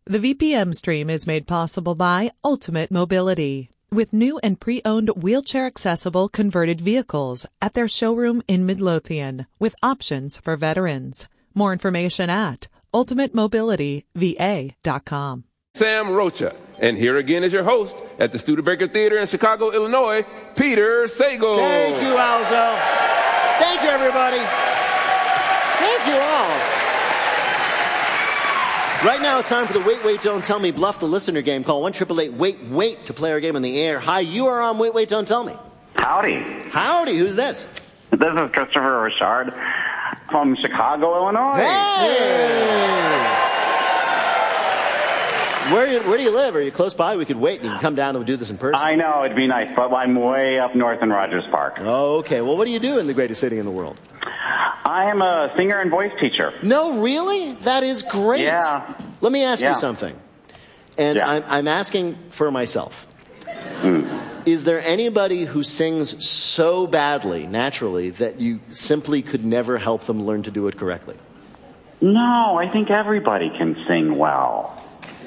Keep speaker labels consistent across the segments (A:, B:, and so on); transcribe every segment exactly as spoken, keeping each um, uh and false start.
A: The V P M stream is made possible by Ultimate Mobility, with new and pre-owned wheelchair-accessible converted vehicles at their showroom in Midlothian, with options for veterans. More information at ultimate mobility v a dot com.
B: Sam Rocha, and here again is your host at the Studebaker Theater in Chicago, Illinois, Peter Sagal.
C: Thank you, Alzo. Thank you, everybody. Thank you all. Right now it's time for the Wait, Wait, Don't Tell Me Bluff the Listener game. Call one eight eight eight wait wait to play our game on the air. Hi, you are on Wait, Wait, Don't Tell Me.
D: Howdy.
C: Howdy, who's this?
D: This is Christopher Richard from Chicago, Illinois.
C: Hey! Where, where do you live? Are you close by? We could wait and you can come down and do this in person.
D: I know, it'd be nice, but I'm way up north in Rogers Park.
C: Oh, okay. Well, what do you do in the greatest city in the world?
D: I am a singer and voice teacher.
C: No, really? That is great.
D: Yeah.
C: Let me ask
D: yeah.
C: you something. And
D: yeah.
C: I'm, I'm asking for myself.
D: Mm.
C: Is there anybody who sings so badly, naturally, that you simply could never help them learn to do it correctly?
D: No, I think everybody can sing well.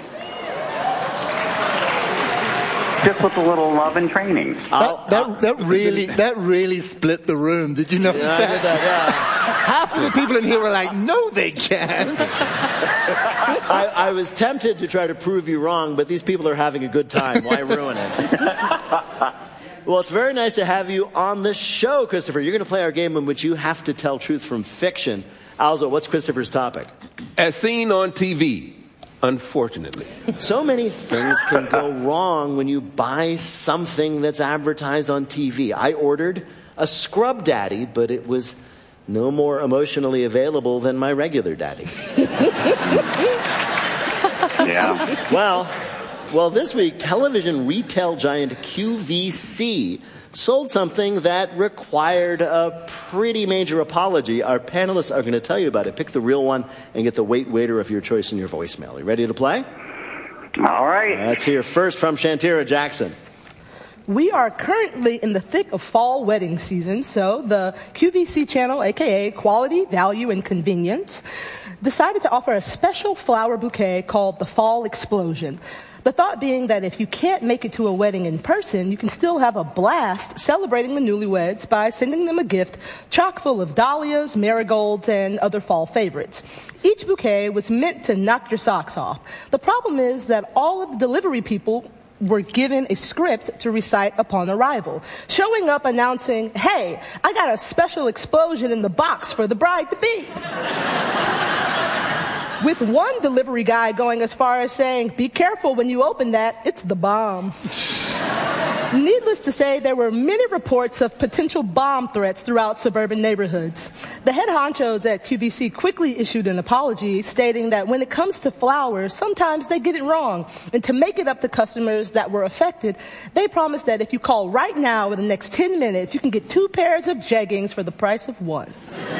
D: Just with a little love and training.
E: That, that, that really that really split the room. Did you notice
C: yeah,
E: that?
C: I did that? Yeah.
E: Half of the people in here were like, no, they can't.
C: I, I was tempted to try to prove you wrong, but these people are having a good time. Why ruin it? Well, it's very nice to have you on the show, Christopher. You're going to play our game in which you have to tell truth from fiction. Alzo, what's Christopher's topic?
B: As seen on T V. Unfortunately.
C: So many things can go wrong when you buy something that's advertised on T V. I ordered a Scrub Daddy, but it was no more emotionally available than my regular daddy.
D: Yeah.
C: Well, well, this week, television retail giant Q V C sold something that required a pretty major apology. Our panelists are going to tell you about it. Pick the real one and get the Wait Waiter of your choice in your voicemail. You ready to play?
D: All right.
C: Let's hear first from Shantira Jackson.
F: We are currently in the thick of fall wedding season, so the Q V C channel, aka Quality, Value, and Convenience, decided to offer a special flower bouquet called the Fall Explosion. The thought being that if you can't make it to a wedding in person, you can still have a blast celebrating the newlyweds by sending them a gift chock full of dahlias, marigolds, and other fall favorites. Each bouquet was meant to knock your socks off. The problem is that all of the delivery people were given a script to recite upon arrival, showing up announcing, "Hey, I got a special explosion in the box for the bride-to-be." With one delivery guy going as far as saying, "Be careful when you open that, it's the bomb." Needless to say, there were many reports of potential bomb threats throughout suburban neighborhoods. The head honchos at Q V C quickly issued an apology, stating that when it comes to flowers, sometimes they get it wrong. And to make it up to customers that were affected, they promised that if you call right now in the next ten minutes, you can get two pairs of jeggings for the price of one.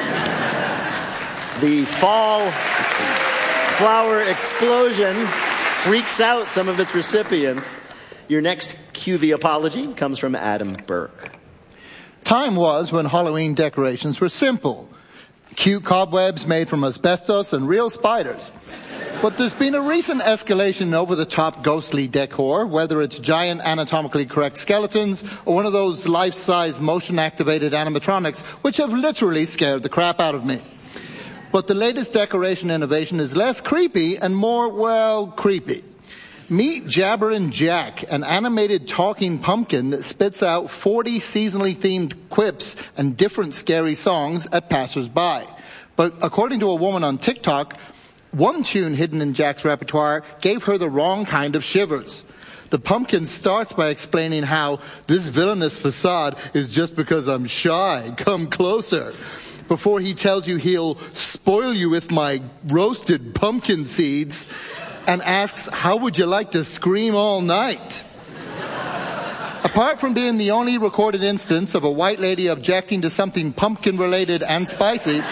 C: The fall flower explosion freaks out some of its recipients. Your next Q V apology comes from Adam Burke.
E: Time was when Halloween decorations were simple. Cute cobwebs made from asbestos and real spiders. But there's been a recent escalation in over-the-top ghostly decor, whether it's giant anatomically correct skeletons or one of those life-size motion-activated animatronics, which have literally scared the crap out of me. But the latest decoration innovation is less creepy and more, well, creepy. Meet Jabberin' Jack, an animated talking pumpkin that spits out forty seasonally themed quips and different scary songs at passers-by. But according to a woman on TikTok, one tune hidden in Jack's repertoire gave her the wrong kind of shivers. The pumpkin starts by explaining how this villainous facade is just because I'm shy. Come closer. Before he tells you he'll spoil you with my roasted pumpkin seeds and asks, how would you like to scream all night? Apart from being the only recorded instance of a white lady objecting to something pumpkin-related and spicy,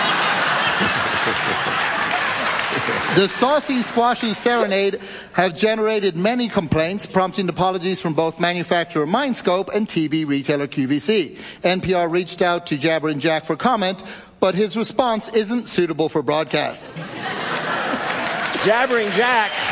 E: the saucy, squashy serenade have generated many complaints, prompting apologies from both manufacturer Mindscope and T V retailer Q V C. N P R reached out to Jabberin' Jack for comment, but his response isn't suitable for broadcast.
C: Jabberin' Jack